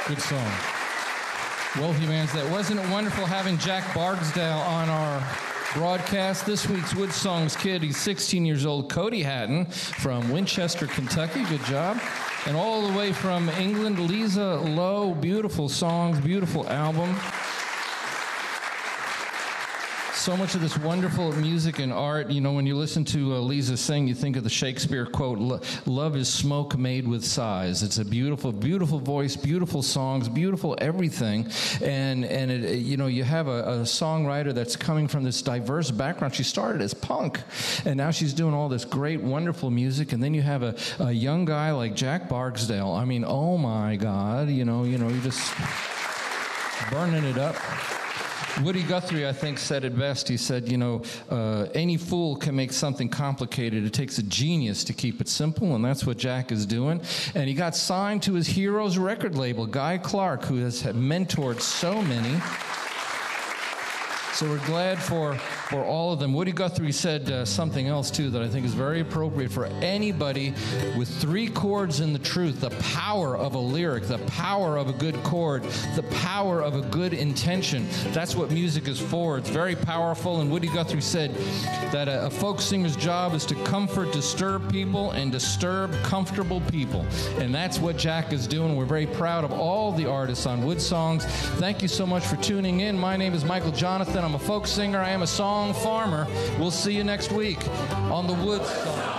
Good song. Well, humans, wasn't it wonderful having Jack Bargsdale on our broadcast? This week's Wood Songs kid, he's 16 years old, Cody Hatton from Winchester, Kentucky. Good job. And all the way from England, Lisa Lowe. Beautiful songs, beautiful album. So much of this wonderful music and art, you know, when you listen to Lisa sing, you think of the Shakespeare quote, love is smoke made with sighs. It's a beautiful, beautiful voice, beautiful songs, beautiful everything. And it, you know, you have a songwriter that's coming from this diverse background. She started as punk, and now she's doing all this great, wonderful music. And then you have a young guy like Jack Bargsdale. I mean, oh my God, you know, you're just burning it up. Woody Guthrie, I think, said it best. He said, you know, any fool can make something complicated. It takes a genius to keep it simple, and that's what Jack is doing. And he got signed to his hero's record label, Guy Clark, who has mentored so many. So we're glad for all of them. Woody Guthrie said something else, too, that I think is very appropriate for anybody with 3 chords in the truth, the power of a lyric, the power of a good chord, the power of a good intention. That's what music is for. It's very powerful, and Woody Guthrie said that a folk singer's job is to comfort disturbed people and disturb comfortable people. And that's what Jack is doing. We're very proud of all the artists on Wood Songs. Thank you so much for tuning in. My name is Michael Jonathan. I'm a folk singer. I am a song farmer. We'll see you next week on the Wood Songs.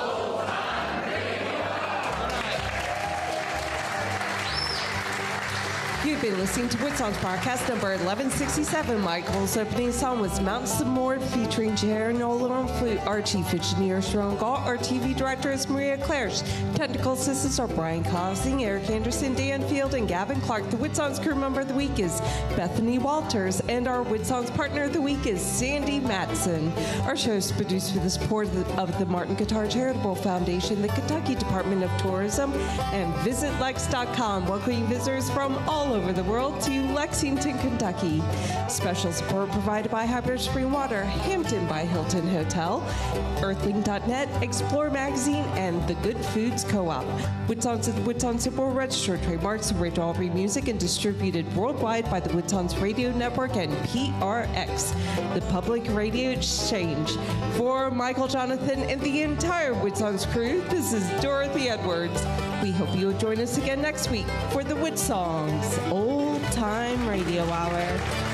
You've been listening to Wood Songs podcast number 1167. Michael's opening song was Mount Samord featuring Jaron Nolan on flute. Our chief engineer is Sharon Galt. Our TV director is Maria Clarish. Technical assistants are Brian Cosing, Eric Anderson, Dan Field, and Gavin Clark. The Wood Songs crew member of the week is Bethany Walters, and our Wood Songs partner of the week is Sandy Matson. Our show is produced with the support of the Martin Guitar Charitable Foundation, the Kentucky Department of Tourism, and VisitLex.com, welcoming visitors from all over the world to Lexington, Kentucky. Special support provided by Hybrid Spring Water, Hampton by Hilton Hotel, Earthling.net, Explore Magazine, and the Good Foods Co-op. Wood Songs and Wood Songs Simple registered trademarks of Rachel Aubrey Music and distributed worldwide by the Wood Songs Radio Network and PRX, the Public Radio Exchange. For Michael Jonathan and the entire Wood Songs crew, this is Dorothy Edwards. We hope you'll join us again next week for the Wood Songs Old Time Radio Hour.